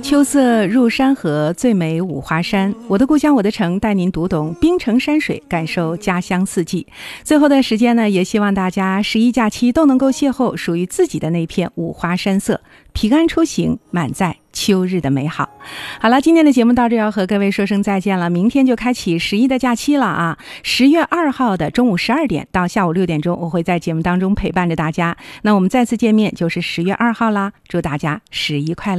秋色入山河，最美五华山。我的故乡我的城，带您读懂滨城山水，感受家乡四季。最后的时间呢，也希望大家11假期都能够邂逅属于自己的那片五华山色，平安出行，满载秋日的美好。好了，今天的节目到这要和各位说声再见了，明天就开启11的假期了啊！10月2号的中午12点到下午6点钟，我会在节目当中陪伴着大家。那我们再次见面就是10月2号啦，祝大家11快乐。